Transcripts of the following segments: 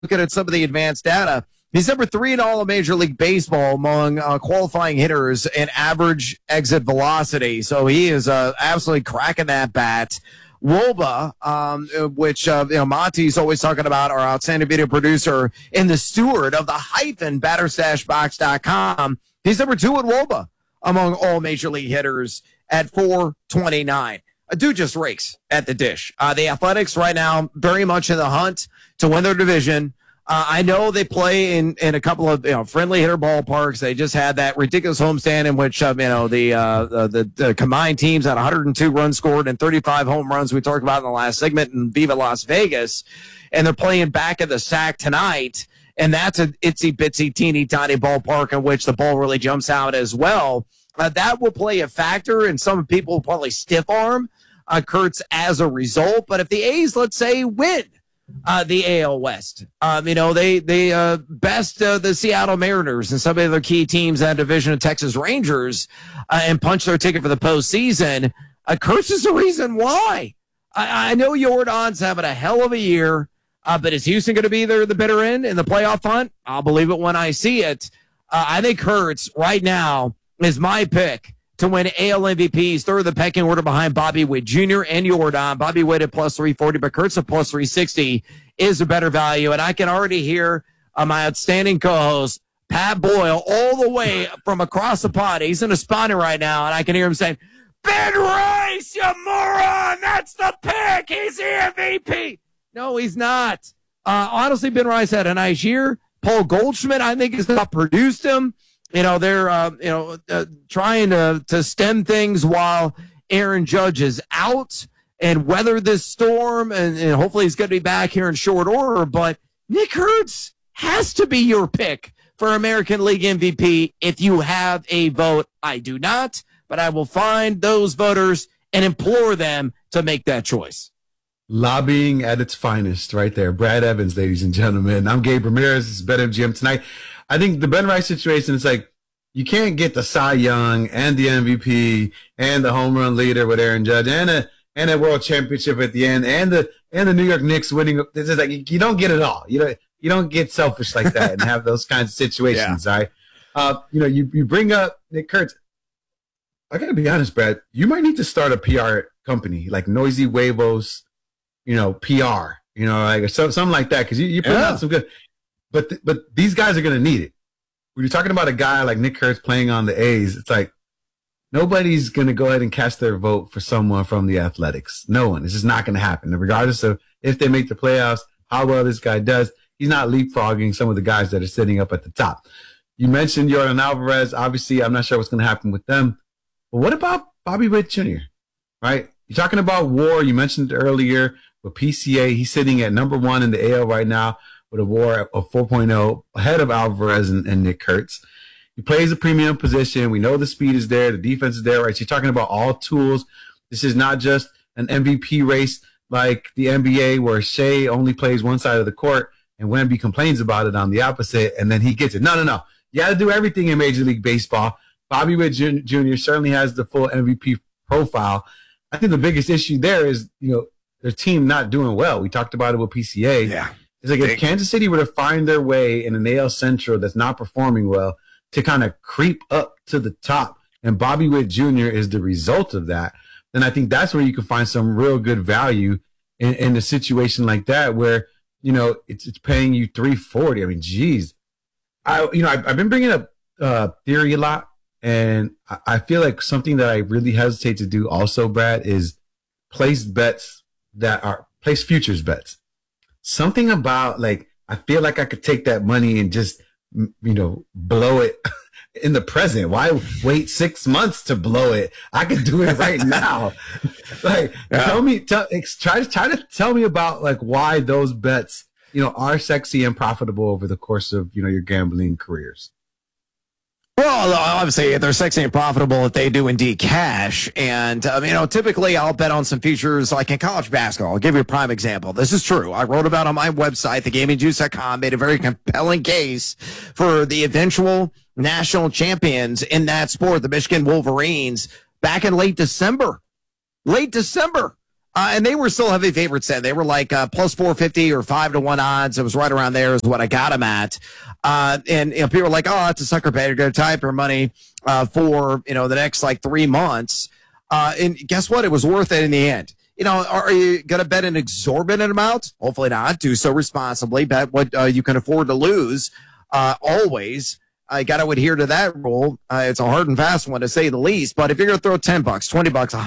looking at some of the advanced data, he's number 3 in all of Major League Baseball among qualifying hitters in average exit velocity. So he is absolutely cracking that bat. Woba, which Monty's always talking about, our outstanding video producer and the steward of the hyphen batterstashbox.com. He's number 2 at Woba among all Major League hitters at 429. A dude just rakes at the dish. The Athletics right now very much in the hunt to win their division. I know they play in a couple of friendly hitter ballparks. They just had that ridiculous homestand in which the combined teams had 102 runs scored and 35 home runs we talked about in the last segment in Viva Las Vegas, and they're playing back at the SAC tonight, and that's an itsy bitsy teeny tiny ballpark in which the ball really jumps out as well. That will play a factor, and some people will probably stiff arm Kurtz as a result. But if the A's, let's say, win the AL West, they best the Seattle Mariners and some of their key teams in that division of Texas Rangers and punch their ticket for the postseason, Kurtz is the reason why. I know Jordan's having a hell of a year, but is Houston going to be there the bitter end in the playoff hunt? I'll believe it when I see it. I think Kurtz right now is my pick to win AL MVPs, third of the pecking order behind Bobby Witt Jr. and Jordan. Bobby Witt at plus 340, but Kurtz at plus 360 is a better value. And I can already hear my outstanding co-host, Pat Boyle, all the way from across the pond. He's in a spawner right now, and I can hear him saying, Ben Rice, you moron! That's the pick! He's the MVP! No, he's not. Honestly, Ben Rice had a nice year. Paul Goldschmidt, I think, has outproduced him. They're trying to stem things while Aaron Judge is out and weather this storm, and hopefully he's going to be back here in short order. But Nick Kurtz has to be your pick for American League MVP if you have a vote. I do not, but I will find those voters and implore them to make that choice. Lobbying at its finest right there. Brad Evans, ladies and gentlemen. I'm Gabe Ramirez. This is BetMGM tonight. I think the Ben Rice situation is like, you can't get the Cy Young and the MVP and the home run leader with Aaron Judge and a world championship at the end and the New York Knicks winning. It's just like, you don't get it all. You don't get selfish like that and have those kinds of situations. Yeah. All right. You bring up Nick Kurtz. I got to be honest, Brad, you might need to start a PR company like Noisy Huevos, PR, like something like that. Cause you put out some good, but these guys are going to need it. When you're talking about a guy like Nick Kurtz playing on the A's, it's like nobody's going to go ahead and cast their vote for someone from the Athletics. No one. It's just not going to happen. And regardless of if they make the playoffs, how well this guy does, he's not leapfrogging some of the guys that are sitting up at the top. You mentioned Jordan Alvarez. Obviously, I'm not sure what's going to happen with them. But what about Bobby Witt Jr., right? You're talking about WAR. You mentioned earlier with PCA. He's sitting at number 1 in the AL right now, with a WAR of 4.0 ahead of Alvarez and Nick Kurtz. He plays a premium position. We know the speed is there. The defense is there, right? So you're talking about all tools. This is not just an MVP race like the NBA where Shea only plays one side of the court and Wemby complains about it on the opposite, and then he gets it. No. You got to do everything in Major League Baseball. Bobby Witt Jr. certainly has the full MVP profile. I think the biggest issue there is, their team not doing well. We talked about it with PCA. Yeah. It's like if Kansas City were to find their way in an AL Central that's not performing well to kind of creep up to the top, and Bobby Witt Jr. is the result of that, then I think that's where you can find some real good value in a situation like that where, it's paying you $340. I mean, geez. I've been bringing up theory a lot, and I feel like something that I really hesitate to do also, Brad, is place futures bets. Something about I feel like I could take that money and just, blow it in the present. Why wait 6 months to blow it? I could do it right now. Try to tell me about why those bets, are sexy and profitable over the course of, your gambling careers. Well, obviously, they're sexy and profitable if they do indeed cash. And, typically I'll bet on some futures like in college basketball. I'll give you a prime example. This is true. I wrote about it on my website, thegamingjuice.com, made a very compelling case for the eventual national champions in that sport, the Michigan Wolverines, back in late December. And they were still heavy favorites then. They were like plus 450 or 5-1 odds. It was right around there is what I got them at. And people are like, oh, it's a sucker bet. You're going to tie up your money for the next like 3 months. And guess what? It was worth it in the end. Are you going to bet an exorbitant amount? Hopefully not. Do so responsibly. Bet what you can afford to lose. Always. I got to adhere to that rule. It's a hard and fast one to say the least. But if you're going to throw $10, $20,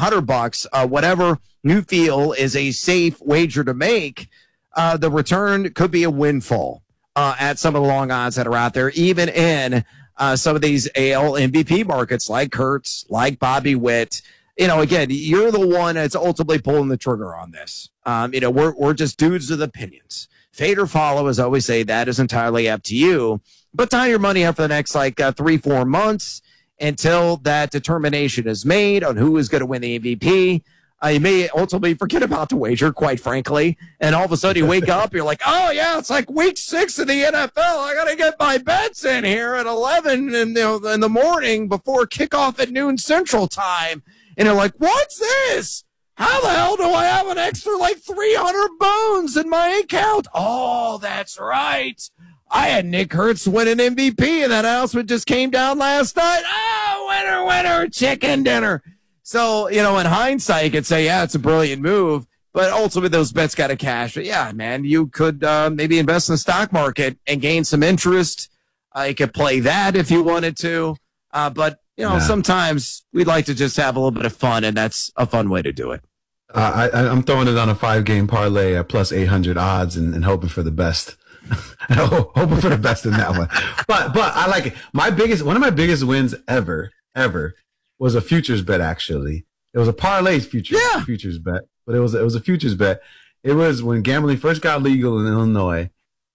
$100, whatever you feel is a safe wager to make, the return could be a windfall at some of the long odds that are out there, even in some of these AL MVP markets like Kurtz, like Bobby Witt. Again, you're the one that's ultimately pulling the trigger on this. We're just dudes with opinions. Fade or follow, as I always say, that is entirely up to you. But tie your money up for the next 3-4 months until that determination is made on who is going to win the MVP. You may ultimately forget about the wager, quite frankly. And all of a sudden you wake up, you're like, oh, yeah, it's like week 6 of the NFL. I got to get my bets in here at 11 in the morning before kickoff at noon Central Time. And you're like, what's this? How the hell do I have an extra 300 bones in my account? Oh, that's right. I had Nick Kurtz win an MVP, and that announcement just came down last night. Oh, winner, chicken dinner. So, in hindsight, you could say, yeah, it's a brilliant move, but ultimately those bets got to cash. But yeah, man, you could maybe invest in the stock market and gain some interest. You could play that if you wanted to. But sometimes we'd like to just have a little bit of fun, and that's a fun way to do it. I'm throwing it on a 5-game parlay at plus 800 odds and hoping for the best. Hoping for the best in that one. But I like it. One of my biggest wins ever was a futures bet, actually. It was a parlay futures bet, but it was a futures bet. It was when gambling first got legal in Illinois.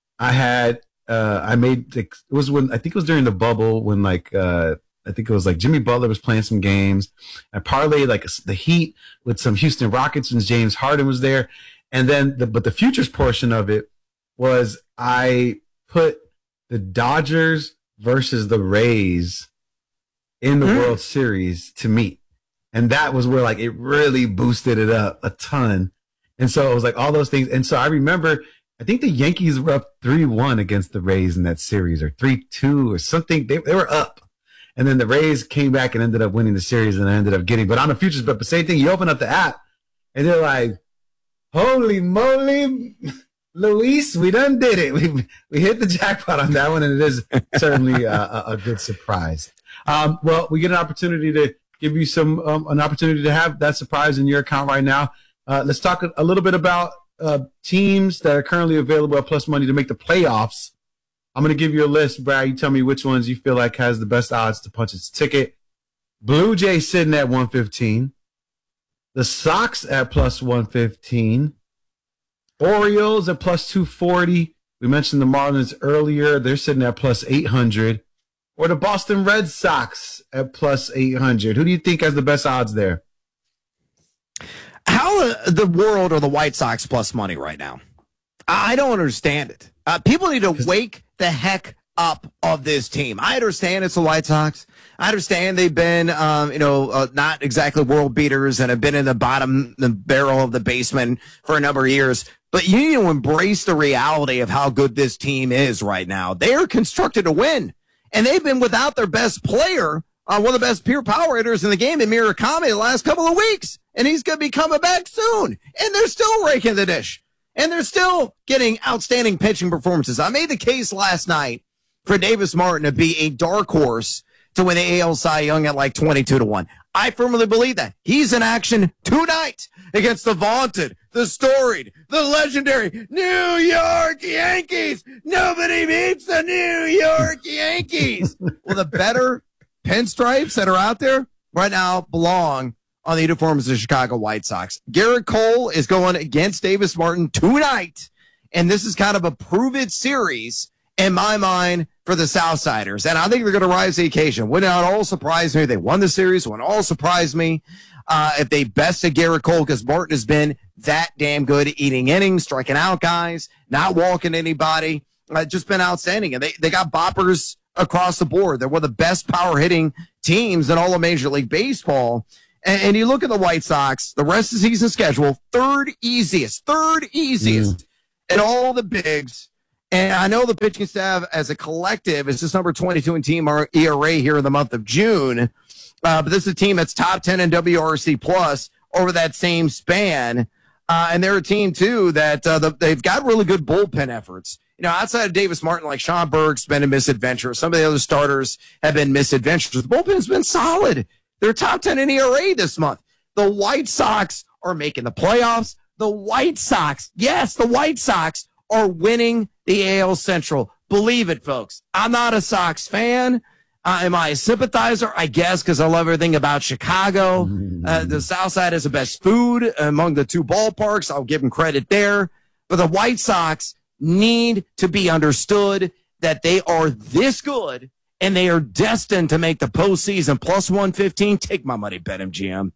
I think it was during the bubble when I think it was Jimmy Butler was playing some games. I parlayed the Heat with some Houston Rockets when James Harden was there. And then the futures portion of it was I put the Dodgers versus the Rays in the World Series to meet. And that was where it really boosted it up a ton. And so it was all those things. And so I remember, I think the Yankees were up 3-1 against the Rays in that series, or 3-2 or something. They were up. And then the Rays came back and ended up winning the series, and I ended up getting, but on the futures bet, the same thing, you open up the app and they're like, holy moly, Luis, we done did it. We hit the jackpot on that one, and it is certainly a good surprise. Well, we get an opportunity to give you an opportunity to have that surprise in your account right now. Let's talk a little bit about teams that are currently available at plus money to make the playoffs. I'm going to give you a list, Brad. You tell me which ones you feel like has the best odds to punch its ticket. Blue Jays sitting at 115. The Sox at plus 115. Orioles at plus 240. We mentioned the Marlins earlier. They're sitting at plus 800. Or the Boston Red Sox at plus 800. Who do you think has the best odds there? How the world are the White Sox plus money right now? I don't understand it. People need to wake the heck up of this team. I understand it's the White Sox. I understand they've been, not exactly world beaters and have been in the barrel of the basement for a number of years. But you need to embrace the reality of how good this team is right now. They are constructed to win, and they've been without their best player, one of the best pure power hitters in the game, in Murakami, the last couple of weeks. And he's going to be coming back soon. And they're still raking the dish. And they're still getting outstanding pitching performances. I made the case last night for Davis Martin to be a dark horse to win the AL Cy Young at 22-1. I firmly believe that. He's in action tonight against the vaunted, the storied, the legendary New York Yankees. Nobody beats the New York Yankees. Well, the better pinstripes that are out there right now belong on the uniforms of the Chicago White Sox. Garrett Cole is going against Davis Martin tonight, and this is kind of a prove-it series in my mind for the Southsiders, and I think they're going to rise to the occasion. Would not all surprise me if they won the series. Would all surprise me if they bested Garrett Cole, because Martin has been that damn good at eating innings, striking out guys, not walking anybody. Just been outstanding, and they got boppers across the board. They're one of the best power-hitting teams in all of Major League Baseball. And you look at the White Sox, the rest of the season schedule, third easiest, and all the bigs. And I know the pitching staff as a collective is just number 22 in team ERA here in the month of June. But this is a team that's top 10 in WRC plus over that same span. And they're a team, too, that they've got really good bullpen efforts. You know, outside of Davis Martin, like Sean Berg's been a misadventure. Some of the other starters have been misadventures. The bullpen's been solid. They're top 10 in ERA this month. The White Sox are making the playoffs. The White Sox, yes, the White Sox are winning the AL Central. Believe it, folks. I'm not a Sox fan. Am I a sympathizer? I guess, because I love everything about Chicago. The South Side has the best food among the two ballparks. I'll give them credit there. But the White Sox need to be understood that they are this good, and they are destined to make the postseason. Plus 115. Take my money, BetMGM.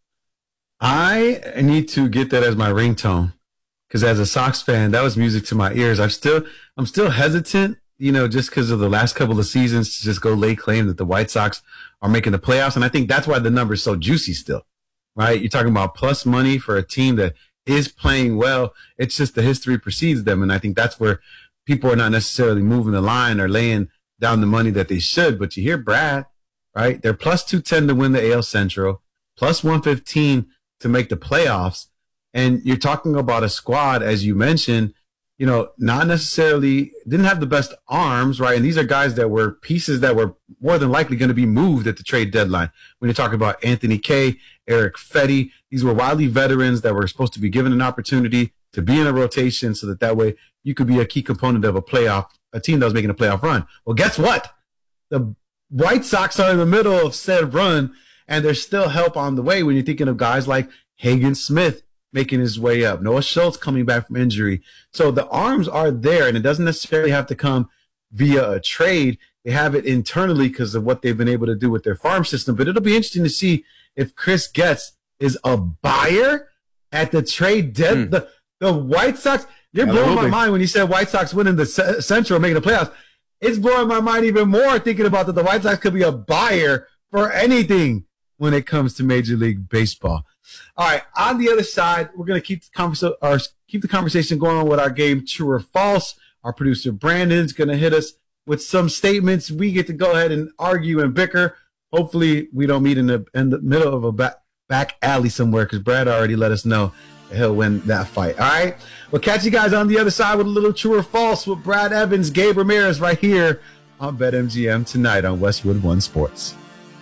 I need to get that as my ringtone. Because as a Sox fan, that was music to my ears. I'm still hesitant, you know, just because of the last couple of seasons to just go lay claim that the White Sox are making the playoffs. And I think that's why the number is so juicy still, right? You're talking about plus money for a team that is playing well. It's just the history precedes them. And I think that's where people are not necessarily moving the line or laying down the money that they should. But you hear Brad, right? They're plus 210 to win the AL Central, plus 115 to make the playoffs. And you're talking about a squad, as you mentioned, you know, not necessarily didn't have the best arms, right? And these are guys that were pieces that were more than likely going to be moved at the trade deadline. When you're talking about Anthony Kay, Eric Fetty, these were wily veterans that were supposed to be given an opportunity to be in a rotation so that way you could be a key component of a team that was making a playoff run. Well, guess what? The White Sox are in the middle of said run, and there's still help on the way when you're thinking of guys like Hagen Smith making his way up, Noah Schultz coming back from injury. So the arms are there, and it doesn't necessarily have to come via a trade. They have it internally because of what they've been able to do with their farm system. But it'll be interesting to see if Chris Getz is a buyer at the trade deadline. The White Sox, you're blowing my mind when you said White Sox winning the Central, making the playoffs. It's blowing my mind even more thinking about that the White Sox could be a buyer for anything when it comes to Major League Baseball. All right, on the other side, we're going to keep the conversation going on with our game True or False. Our producer Brandon's going to hit us with some statements. We get to go ahead and argue and bicker. Hopefully, we don't meet in the middle of a back alley somewhere because Brad already let us know that he'll win that fight. All right, we'll catch you guys on the other side with a little True or False with Brad Evans, Gabe Ramirez right here on BetMGM tonight on Westwood One Sports.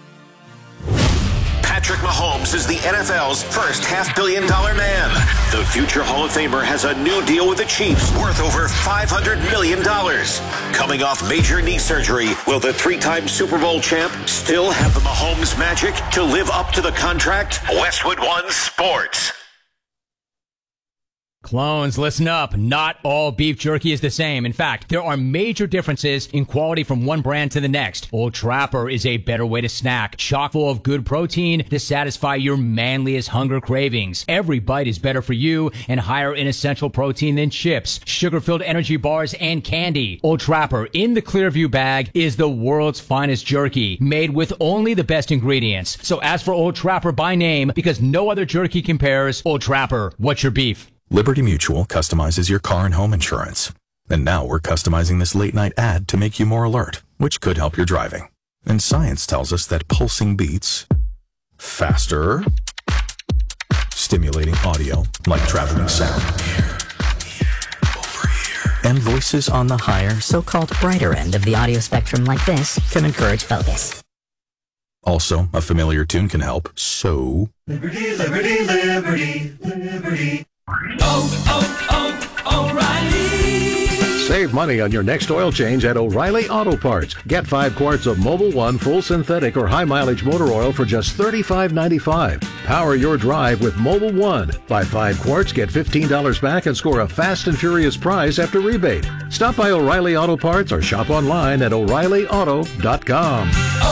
Patrick Mahomes is the NFL's first $500 million man. The future Hall of Famer has a new deal with the Chiefs worth over $500 million. Coming off major knee surgery, will the three-time Super Bowl champ still have the Mahomes magic to live up to the contract? Westwood One Sports. Clones, listen up. Not all beef jerky is the same. In fact, there are major differences in quality from one brand to the next. Old Trapper is a better way to snack, chock full of good protein to satisfy your manliest hunger cravings. Every bite is better for you and higher in essential protein than chips, sugar-filled energy bars, and candy. Old Trapper in the Clearview bag is the world's finest jerky, made with only the best ingredients. So ask for Old Trapper by name because no other jerky compares. Old Trapper, what's your beef? Liberty Mutual customizes your car and home insurance. And now we're customizing this late-night ad to make you more alert, which could help your driving. And science tells us that pulsing beats, faster, stimulating audio like traveling sound, and voices on the higher, so-called brighter end of the audio spectrum like this can encourage focus. Also, a familiar tune can help, so... Liberty, liberty, liberty, liberty. O'Reilly. Save money on your next oil change at O'Reilly Auto Parts. Get 5 quarts of Mobil 1 full synthetic or high mileage motor oil for just $35.95. Power your drive with Mobil 1. Buy 5 quarts, get $15 back, and score a fast and furious prize after rebate. Stop by O'Reilly Auto Parts or shop online at O'ReillyAuto.com.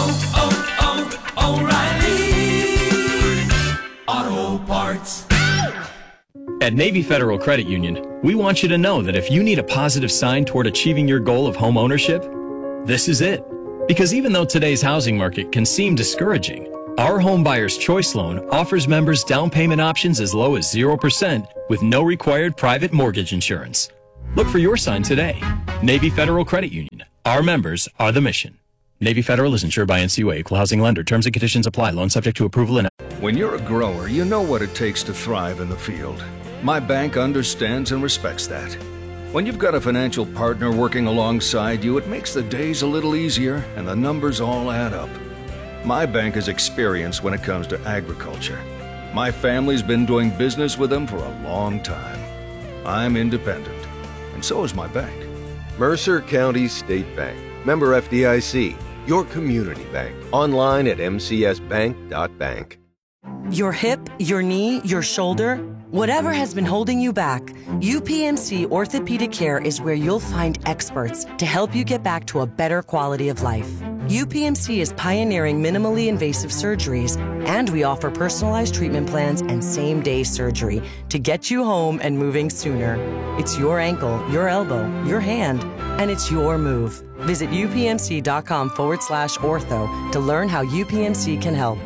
O'Reilly Auto Parts. At Navy Federal Credit Union, we want you to know that if you need a positive sign toward achieving your goal of home ownership, this is it. Because even though today's housing market can seem discouraging, Our Home Buyer's Choice Loan offers members down payment options as low as 0% with no required private mortgage insurance. Look for your sign today. Navy Federal Credit Union. Our members are the mission. Navy Federal is insured by NCUA, Equal Housing Lender. Terms and conditions apply. Loan subject to approval and... When you're a grower, you know what it takes to thrive in the field. My bank understands and respects that. When you've got a financial partner working alongside you, it makes the days a little easier and the numbers all add up. My bank has experience when it comes to agriculture. My family's been doing business with them for a long time. I'm independent, and so is my bank. Mercer County State Bank. Member FDIC. Your community bank. Online at mcsbank.bank. Your hip, your knee, your shoulder, whatever has been holding you back, UPMC Orthopedic Care is where you'll find experts to help you get back to a better quality of life. UPMC is pioneering minimally invasive surgeries, and we offer personalized treatment plans and same-day surgery to get you home and moving sooner. It's your ankle, your elbow, your hand, and it's your move. Visit upmc.com/ortho to learn how UPMC can help.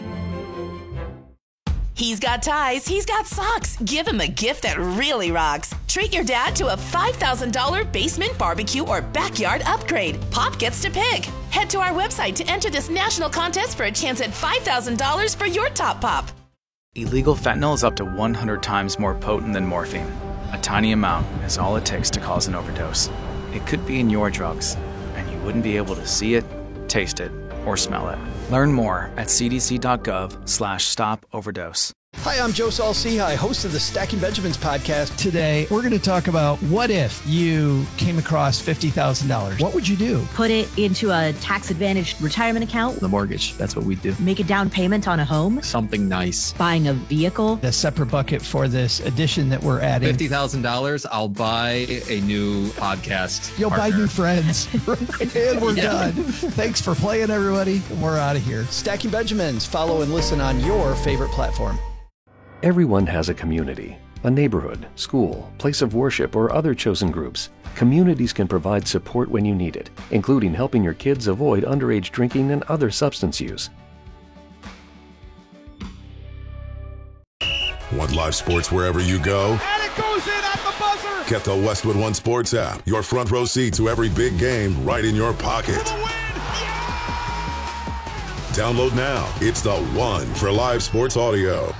He's got ties, he's got socks. Give him a gift that really rocks. Treat your dad to a $5,000 basement barbecue or backyard upgrade. Pop gets to pick. Head to our website to enter this national contest for a chance at $5,000 for your top pop. Illegal fentanyl is up to 100 times more potent than morphine. A tiny amount is all it takes to cause an overdose. It could be in your drugs, and you wouldn't be able to see it, taste it, or smell it. Learn more at cdc.gov/stop-overdose. Hi, I'm Joe Saul-Sehy, host of the Stacking Benjamins podcast. Today, we're going to talk about what if you came across $50,000? What would you do? Put it into a tax-advantaged retirement account. The mortgage, that's what we do. Make a down payment on a home. Something nice. Buying a vehicle. A separate bucket for this addition that we're adding. $50,000, I'll buy a new podcast. You'll partner. buy new friends. And we're done. Thanks for playing, everybody. We're out of here. Stacking Benjamins. Follow and listen on your favorite platform. Everyone has a community, a neighborhood, school, place of worship, or other chosen groups. Communities can provide support when you need it, including helping your kids avoid underage drinking and other substance use. Want live sports wherever you go? And it goes in at the buzzer! Get the Westwood One Sports app. Your front row seat to every big game right in your pocket. Download now. It's the one for live sports audio.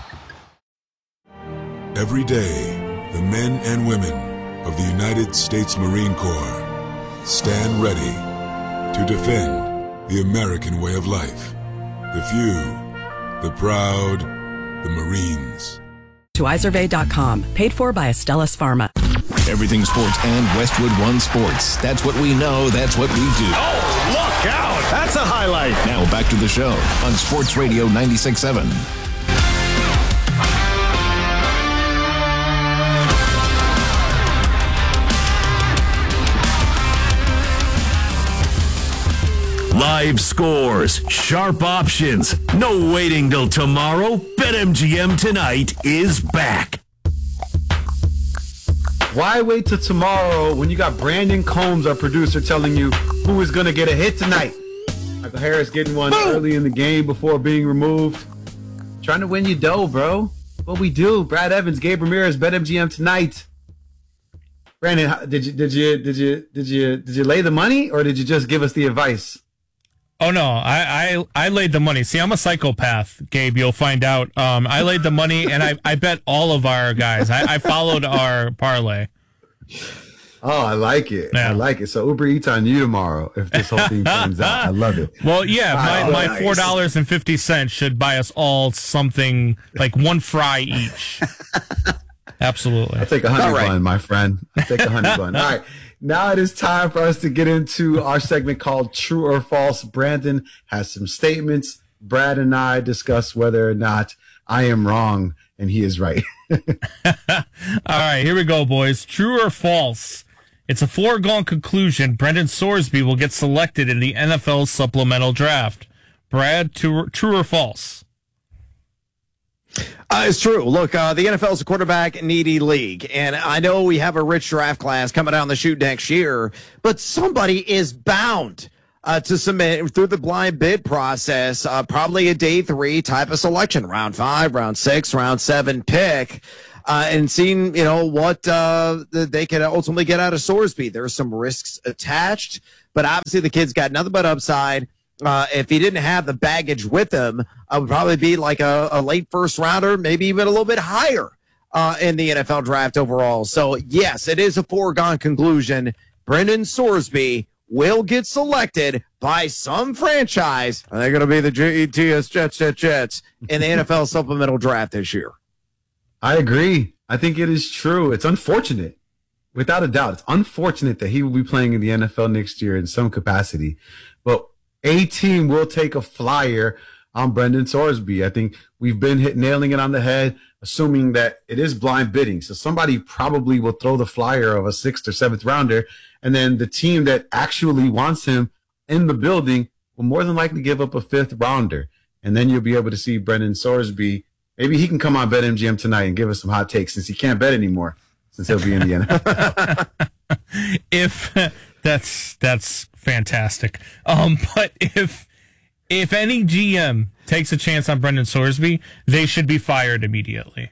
Every day, the men and women of the United States Marine Corps stand ready to defend the American way of life. The few, the proud, the Marines. To iSurvey.com, paid for by Astellas Pharma. Everything sports and Westwood One Sports. That's what we know. That's what we do. Oh, look out! That's a highlight. Now back to the show on Sports Radio 96.7. Live scores, sharp options, no waiting till tomorrow. BetMGM Tonight is back. Why wait till tomorrow when you got Brandon Combs, our producer, telling you who is going to get a hit tonight? Michael Harris getting one early in the game before being removed. Trying to win you dough, bro. What we do. Brad Evans, Gabe Ramirez, BetMGM Tonight. Brandon, did you lay the money or did you just give us the advice? Oh no, I laid the money. See, I'm a psychopath, Gabe. You'll find out. I laid the money, and I bet all of our guys. I followed our parlay. Oh, I like it. Yeah. I like it. So Uber Eats on you tomorrow if this whole thing turns out. I love it. Well, yeah, my $4.50 should buy us all something like one fry each. Absolutely. I'll take a honey bun, my friend. I'll take a honey bun. All right. Now it is time for us to get into our segment called True or False. Brandon has some statements. Brad and I discuss whether or not I am wrong and he is right. All right, here we go, boys. True or false? It's a foregone conclusion Brendan Sorsby will get selected in the NFL supplemental draft. Brad, true or false? It's true. Look, the NFL is a quarterback-needy league, and I know we have a rich draft class coming down the chute next year, but somebody is bound to submit through the blind bid process, probably a day 3 type of selection, round 5, round 6, round 7 pick, and seeing, what they can ultimately get out of Sorsby. There's some risks attached, but obviously the kid's got nothing but upside. If he didn't have the baggage with him, I would probably be like a late first rounder, maybe even a little bit higher in the NFL draft overall. So, yes, it is a foregone conclusion. Brendan Sorsby will get selected by some franchise. They're going to be the Jets in the NFL supplemental draft this year. I agree. I think it is true. It's unfortunate. Without a doubt, it's unfortunate that he will be playing in the NFL next year in some capacity. But a team will take a flyer on Brendan Sorsby. I think we've been nailing it on the head, assuming that it is blind bidding. So somebody probably will throw the flyer of a 6th or 7th rounder, and then the team that actually wants him in the building will more than likely give up a 5th rounder. And then you'll be able to see Brendan Sorsby. Maybe he can come on BetMGM tonight and give us some hot takes since he can't bet anymore, since he'll be in the NFL. If that's fantastic. But if any GM takes a chance on Brendan Sorsby, they should be fired immediately.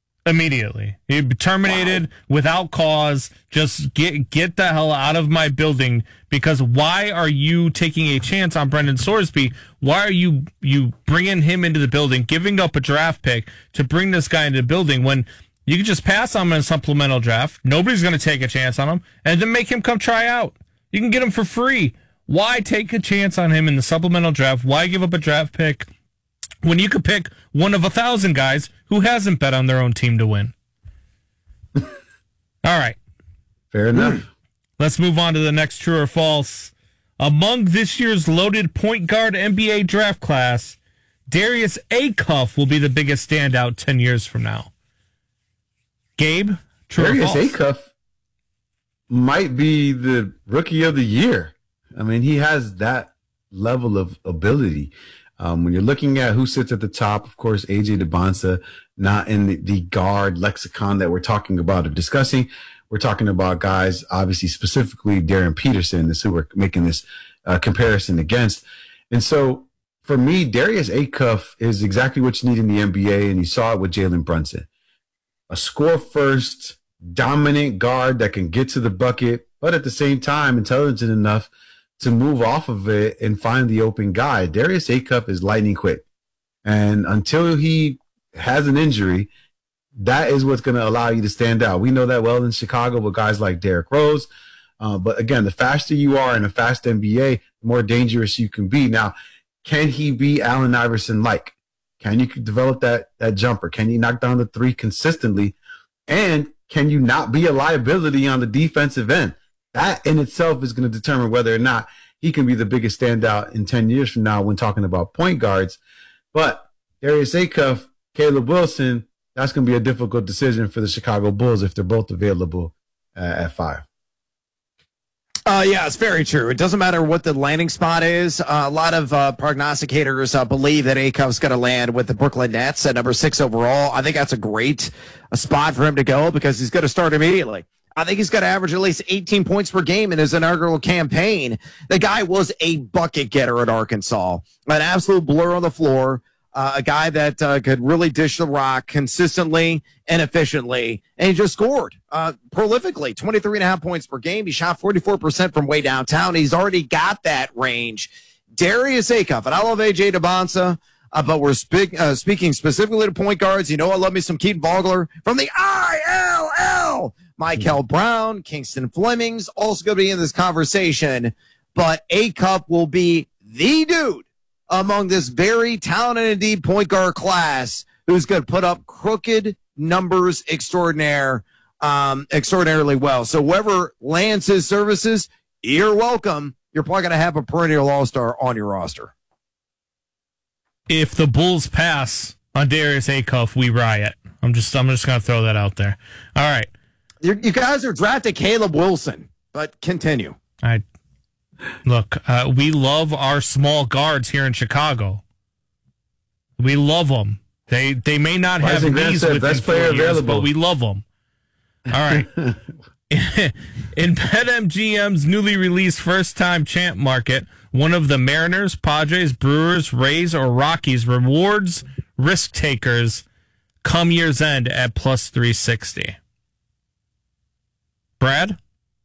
He'd be terminated without cause. Just get the hell out of my building, because why are you taking a chance on Brendan Sorsby? Why are you bringing him into the building, giving up a draft pick to bring this guy into the building when you can just pass on him in a supplemental draft? Nobody's going to take a chance on him, and then make him come try out. You can get him for free. Why take a chance on him in the supplemental draft? Why give up a draft pick when you could pick one of 1,000 guys who hasn't bet on their own team to win? All right. Fair enough. Let's move on to the next true or false. Among this year's loaded point guard NBA draft class, Darius Acuff will be the biggest standout 10 years from now. Gabe, true or false? Darius Acuff might be the rookie of the year. I mean, he has that level of ability. When you're looking at who sits at the top, of course, AJ Debonsa, not in the guard lexicon that we're talking about or discussing. We're talking about guys, obviously, specifically Darren Peterson, is who we're making this comparison against. And so, for me, Darius Acuff is exactly what you need in the NBA, and you saw it with Jalen Brunson. A score-first, dominant guard that can get to the bucket, but at the same time, intelligent enough to move off of it and find the open guy. Darius Acuff is lightning quick. And until he has an injury, that is what's going to allow you to stand out. We know that well in Chicago with guys like Derrick Rose. But again, the faster you are in a fast NBA, the more dangerous you can be. Now, can he be Allen Iverson-like? Can you develop that jumper? Can you knock down the 3 consistently? And can you not be a liability on the defensive end? That in itself is going to determine whether or not he can be the biggest standout in 10 years from now when talking about point guards. But Darius Acuff, Caleb Wilson, that's going to be a difficult decision for the Chicago Bulls if they're both available at 5. Yeah, it's very true. It doesn't matter what the landing spot is. A lot of prognosticators believe that Acuff's going to land with the Brooklyn Nets at number 6 overall. I think that's a great spot for him to go because he's going to start immediately. I think he's got to average at least 18 points per game in his inaugural campaign. The guy was a bucket getter at Arkansas, an absolute blur on the floor, a guy that could really dish the rock consistently and efficiently, and he just scored prolifically, 23.5 points per game. He shot 44% from way downtown. He's already got that range. Darius Acuff, and I love AJ Debonsa, but we're speaking specifically to point guards. You know I love me some Keaton Vogler from the ILL. Michael Brown, Kingston Fleming's also going to be in this conversation, but Acuff will be the dude among this very talented and deep point guard class who's going to put up crooked numbers extraordinarily well. So whoever lands his services, you're welcome. You're probably going to have a perennial all-star on your roster. If the Bulls pass on Darius Acuff, we riot. I'm just going to throw that out there. All right. You guys are drafting Caleb Wilson, but continue. Look, we love our small guards here in Chicago. We love them. They may not have knees within 4 years, but we love them. All right. In BetMGM's newly released first-time champ market, one of the Mariners, Padres, Brewers, Rays, or Rockies rewards risk takers come year's end at plus 360. Brad?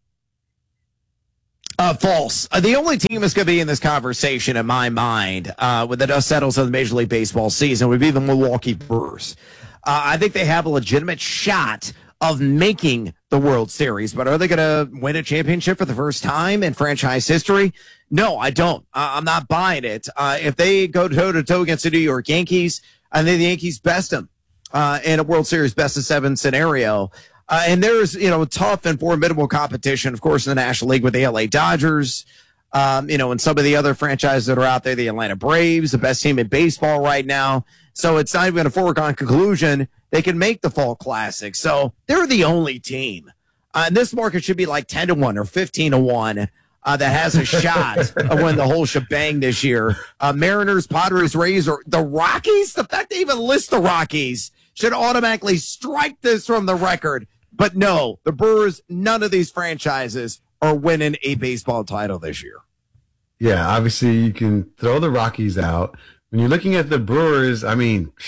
False. The only team that's going to be in this conversation, in my mind, when the dust settles on the Major League Baseball season, would be the Milwaukee Brewers. I think they have a legitimate shot of making the World Series, but are they going to win a championship for the first time in franchise history? No, I don't. I'm not buying it. If they go toe-to-toe against the New York Yankees, I think the Yankees best them in a World Series best-of-7 scenario. And there's, tough and formidable competition, of course, in the National League with the LA Dodgers, and some of the other franchises that are out there, the Atlanta Braves, the best team in baseball right now. So it's not even a foregone conclusion they can make the Fall Classic. So they're the only team. And this market should be like 10-1 or 15-1 that has a shot of winning the whole shebang this year. Mariners, Padres, Rays, or the Rockies. The fact they even list the Rockies should automatically strike this from the record. But no, the Brewers, none of these franchises are winning a baseball title this year. Yeah, obviously you can throw the Rockies out. When you're looking at the Brewers, I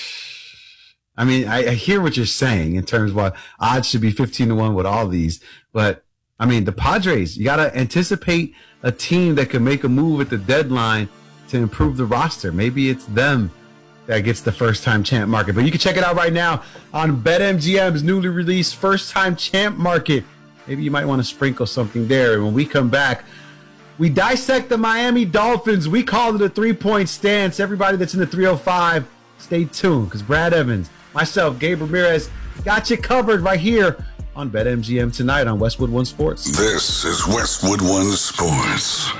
hear what you're saying in terms of what odds should be 15-1 with all these. But, the Padres, you got to anticipate a team that can make a move at the deadline to improve the roster. Maybe it's them that gets the first-time champ market. But you can check it out right now on BetMGM's newly released first-time champ market. Maybe you might want to sprinkle something there. And when we come back, we dissect the Miami Dolphins. We call it a three-point stance. Everybody that's in the 305, stay tuned, because Brad Evans, myself, Gabe Ramirez, got you covered right here on BetMGM tonight on Westwood One Sports. This is Westwood One Sports.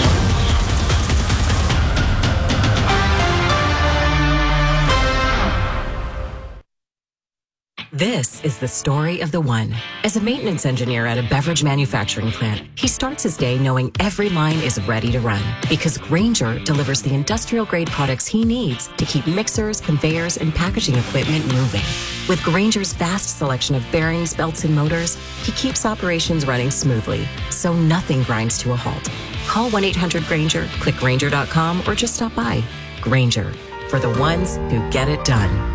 This is the story of the one. As a maintenance engineer at a beverage manufacturing plant, he starts his day knowing every line is ready to run because Grainger delivers the industrial-grade products he needs to keep mixers, conveyors, and packaging equipment moving. With Grainger's vast selection of bearings, belts, and motors, he keeps operations running smoothly, so nothing grinds to a halt. Call 1-800-GRAINGER, click Grainger.com, or just stop by. Grainger, for the ones who get it done.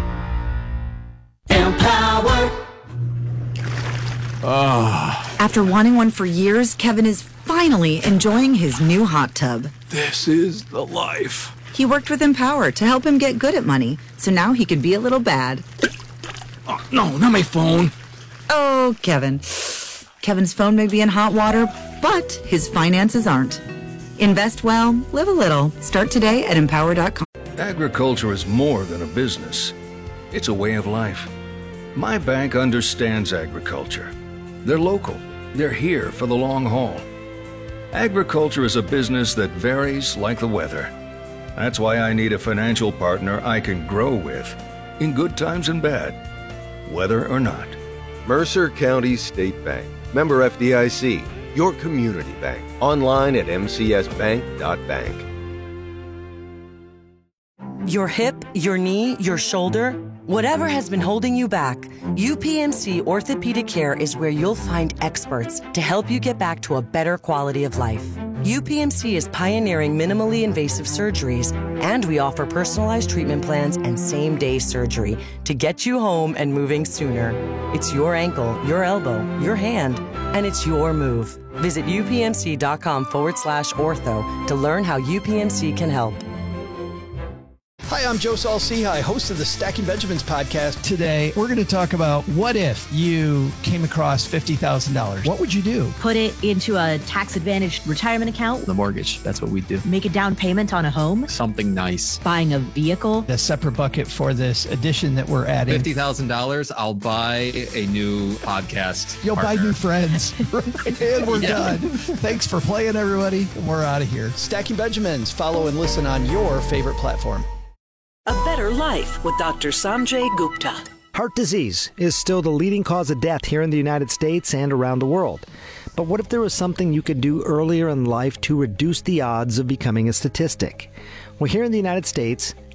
Empower. After wanting one for years, Kevin is finally enjoying his new hot tub. This is the life. He worked with Empower to help him get good at money, so now he can be a little bad. Oh, no, not my phone. Oh, Kevin. Kevin's phone may be in hot water, but his finances aren't. Invest well, live a little. Start today at Empower.com. Agriculture is more than a business. It's a way of life. My bank understands agriculture. They're local. They're here for the long haul. Agriculture is a business that varies like the weather. That's why I need a financial partner I can grow with, in good times and bad, weather or not. Mercer County State Bank. Member FDIC. Your community bank. Online at mcsbank.bank. Your hip, your knee, your shoulder, whatever has been holding you back, UPMC Orthopedic Care is where you'll find experts to help you get back to a better quality of life. UPMC is pioneering minimally invasive surgeries, and we offer personalized treatment plans and same-day surgery to get you home and moving sooner. It's your ankle, your elbow, your hand, and it's your move. Visit upmc.com/ortho to learn how UPMC can help. Hi, I'm Joe Saul-Sehy, host of the Stacking Benjamins podcast. Today, we're going to talk about what if you came across $50,000? What would you do? Put it into a tax-advantaged retirement account. The mortgage, that's what we do. Make a down payment on a home. Something nice. Buying a vehicle. A separate bucket for this addition that we're adding. $50,000, I'll buy a new podcast You'll partner. buy new friends. And we're done. Thanks for playing, everybody. We're out of here. Stacking Benjamins. Follow and listen on your favorite platform. A Better Life with Dr. Sanjay Gupta. Heart disease is still the leading cause of death here in the United States and around the world. But what if there was something you could do earlier in life to reduce the odds of becoming a statistic? Well, here in the United States,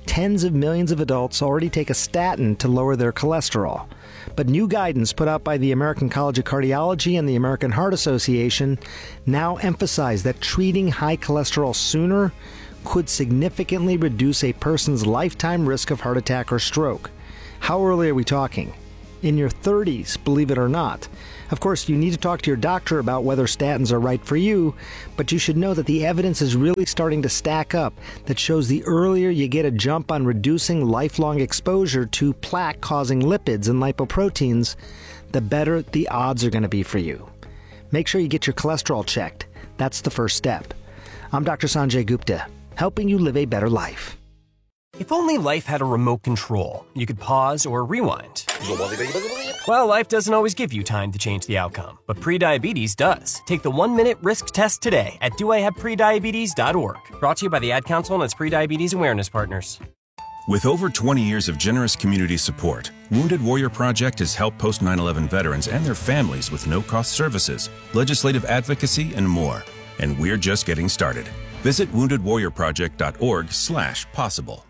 Tens of millions of adults already take a statin to lower their cholesterol. But new guidance put out by the American College of Cardiology and the American Heart Association now emphasize that treating high cholesterol sooner could significantly reduce a person's lifetime risk of heart attack or stroke. How early are we talking? In your 30s, believe it or not. Of course, you need to talk to your doctor about whether statins are right for you, but you should know that the evidence is really starting to stack up that shows the earlier you get a jump on reducing lifelong exposure to plaque-causing lipids and lipoproteins, the better the odds are going to be for you. Make sure you get your cholesterol checked. That's the first step. I'm Dr. Sanjay Gupta, helping you live a better life. If only life had a remote control, you could pause or rewind. Well, life doesn't always give you time to change the outcome, but prediabetes does. Take the 1-minute risk test today at doihaveprediabetes.org. Brought to you by the Ad Council and its prediabetes awareness partners. With over 20 years of generous community support, Wounded Warrior Project has helped post 9/11 veterans and their families with no-cost services, legislative advocacy, and more. And we're just getting started. Visit woundedwarriorproject.org/possible.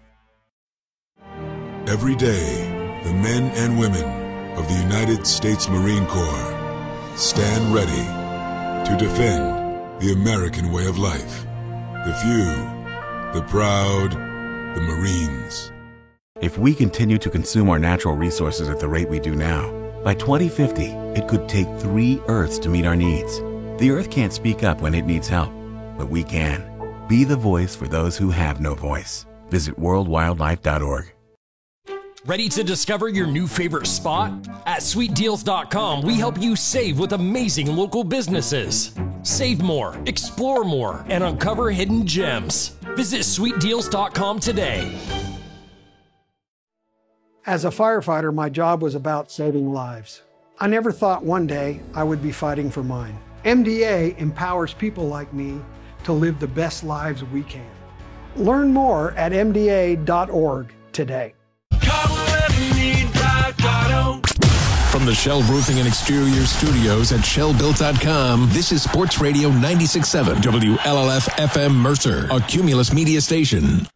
Every day, the men and women of the United States Marine Corps stand ready to defend the American way of life. The few, the proud, the Marines. If we continue to consume our natural resources at the rate we do now, by 2050, it could take 3 Earths to meet our needs. The Earth can't speak up when it needs help, but we can. Be the voice for those who have no voice. Visit worldwildlife.org. Ready to discover your new favorite spot? At sweetdeals.com, we help you save with amazing local businesses. Save more, explore more, and uncover hidden gems. Visit sweetdeals.com today. As a firefighter, my job was about saving lives. I never thought one day I would be fighting for mine. MDA empowers people like me to live the best lives we can. Learn more at mda.org today. From the Shell Roofing and Exterior Studios at shellbuilt.com, this is Sports Radio 96.7 WLLF FM Mercer, a Cumulus media station.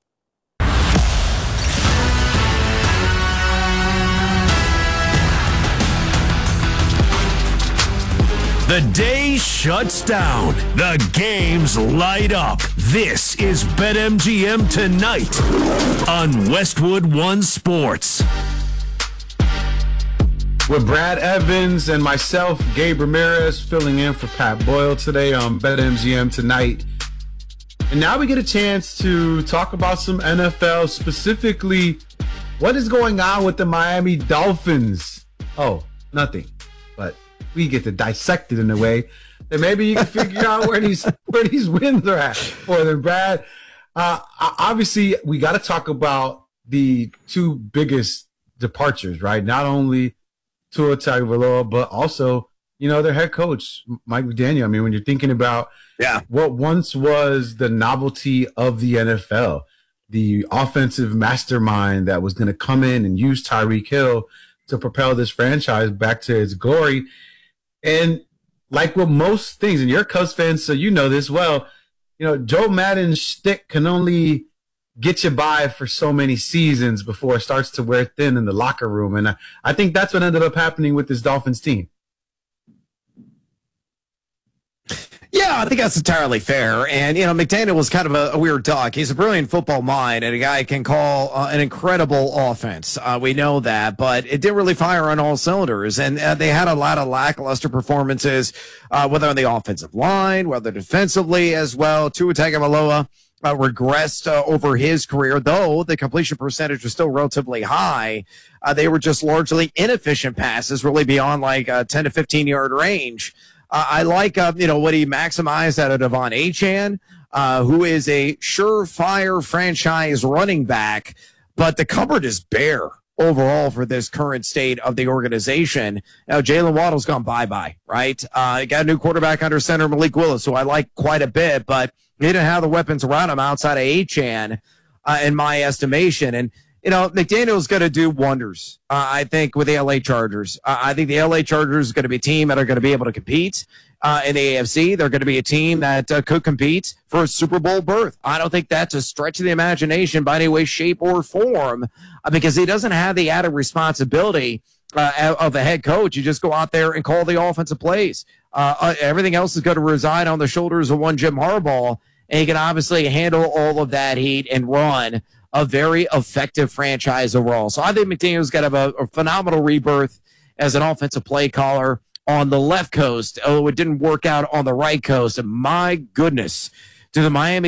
The day shuts down. The games light up. This is BetMGM Tonight on Westwood One Sports. With Brad Evans and myself, Gabe Ramirez, filling in for Pat Boyle today on BetMGM Tonight. And now we get a chance to talk about some NFL, specifically what is going on with the Miami Dolphins. Oh, nothing. But we get to dissect it in a way that maybe you can figure out where these wins are at for them, Brad. Obviously, we got to talk about the 2 biggest departures, right? Not only Tua Tagovailoa, but also, their head coach, Mike McDaniel. I mean, when you're thinking about what once was the novelty of the NFL, the offensive mastermind that was going to come in and use Tyreek Hill to propel this franchise back to its glory. And like with most things, and you're a Cubs fan, so you know this well, Joe Madden's shtick can only get you by for so many seasons before it starts to wear thin in the locker room. And I think that's what ended up happening with this Dolphins team. Yeah, I think that's entirely fair. And, McDaniel was kind of a weird duck. He's a brilliant football mind and a guy can call an incredible offense. We know that, but it didn't really fire on all cylinders. And they had a lot of lackluster performances, whether on the offensive line, whether defensively as well. Tua Tagovailoa regressed over his career, though the completion percentage was still relatively high. They were just largely inefficient passes, really beyond like 10 to 15-yard range. I like, what he maximized out of Devon Achane, who is a surefire franchise running back, but the cupboard is bare overall for this current state of the organization. Now, Jalen Waddle's gone bye-bye, right? Got a new quarterback under center, Malik Willis, who I like quite a bit, but he didn't have the weapons around him outside of Achane, in my estimation. And McDaniel's going to do wonders, I think, with the LA Chargers. I think the LA Chargers is going to be a team that are going to be able to compete in the AFC. They're going to be a team that could compete for a Super Bowl berth. I don't think that's a stretch of the imagination by any way, shape, or form, because he doesn't have the added responsibility of the head coach. You just go out there and call the offensive plays. Everything else is going to reside on the shoulders of one Jim Harbaugh, and he can obviously handle all of that heat and run a very effective franchise overall. So I think McDaniel's got a phenomenal rebirth as an offensive play caller on the left coast. Oh, it didn't work out on the right coast. And my goodness, do the Miami